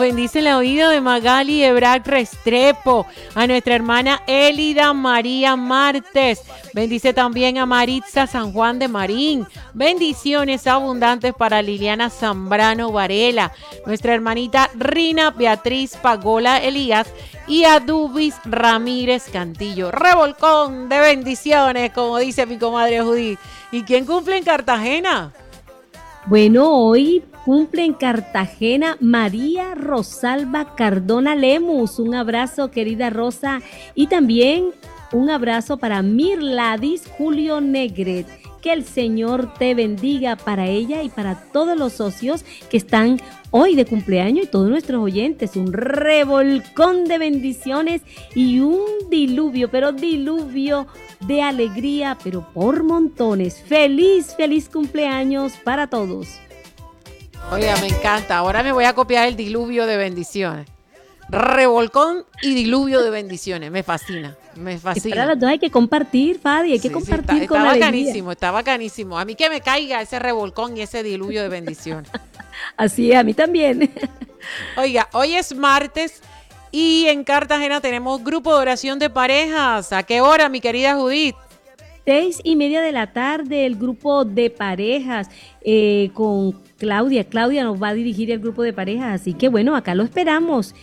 bendice el oído de Magali Ebrac Restrepo, a nuestra hermana Elida María Martes, bendice también a Maritza San Juan de Marín, bendiciones abundantes para Liliana Zambrano Varela, nuestra hermanita Rina Beatriz Pagola Elías y a Dubis Ramírez Cantillo. Revolcón de bendiciones, como dice mi comadre Judith. ¿Y quién cumple en Cartagena? Bueno, hoy cumple en Cartagena María Rosalba Cardona Lemus. Un abrazo, querida Rosa. Y también un abrazo para Mirladis Julio Negret. Que el Señor te bendiga para ella y para todos los socios que están hoy de cumpleaños y todos nuestros oyentes. Un revolcón de bendiciones y un diluvio, pero diluvio de alegría, pero por montones. Feliz, feliz cumpleaños para todos. Oiga, me encanta. Ahora me voy a copiar el diluvio de bendiciones. Revolcón y diluvio de bendiciones. Me fascina, me fascina. Para las dos hay que compartir, Fadi, hay que compartir está con alegría. bacanísimo, está bacanísimo. A mí que me caiga ese revolcón y ese diluvio de bendiciones. Así es, a mí también. Oiga, hoy es martes y en Cartagena tenemos grupo de oración de parejas. ¿A qué hora, mi querida Judith? 6:30 de la tarde, el grupo de parejas con Claudia. Claudia nos va a dirigir el grupo de parejas, así que bueno, acá lo esperamos.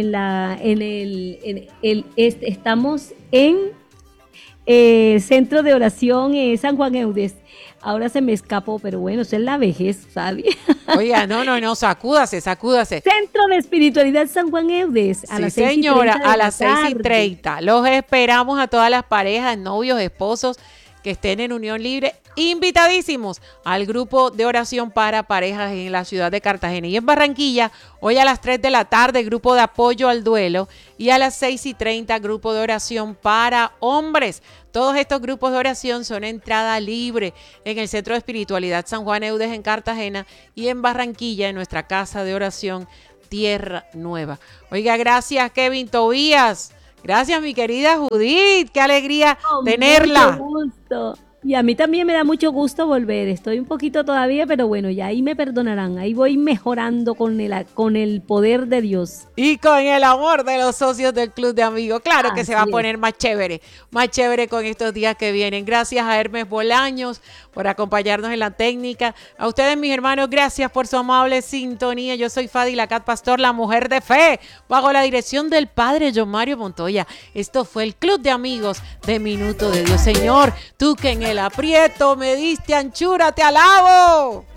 Estamos en Centro de Oración San Juan Eudes. Ahora se me escapó, pero bueno, eso es la vejez, ¿sabes? Oiga, no, sacúdase. Centro de Espiritualidad San Juan Eudes. Sí, señora, a las 6:30. Los esperamos a todas las parejas, novios, esposos que estén en unión libre, invitadísimos al grupo de oración para parejas en la ciudad de Cartagena. Y en Barranquilla, hoy a las 3 de la tarde, grupo de apoyo al duelo, y a las 6:30, grupo de oración para hombres. Todos estos grupos de oración son entrada libre en el Centro de Espiritualidad San Juan Eudes en Cartagena y en Barranquilla, en nuestra casa de oración Tierra Nueva. Oiga, gracias Kevin Tobías. Gracias, mi querida Judith. Qué alegría tenerla. Mucho gusto. Y a mí también me da mucho gusto volver. Estoy un poquito todavía, pero bueno, ya ahí me perdonarán. Ahí voy mejorando con el poder de Dios. Y con el amor de los socios del Club de Amigos. Claro que se va a poner más chévere con estos días que vienen. Gracias a Hermes Bolaños por acompañarnos en la técnica. A ustedes, mis hermanos, gracias por su amable sintonía. Yo soy Fadi Lacat Pastor, la mujer de fe, bajo la dirección del Padre John Mario Montoya. Esto fue el Club de Amigos de Minuto de Dios. Señor, tú que en el aprieto me diste anchura, te alabo.